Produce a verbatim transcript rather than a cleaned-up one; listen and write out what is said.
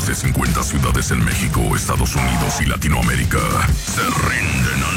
más de cincuenta ciudades en México, Estados Unidos y Latinoamérica se rinden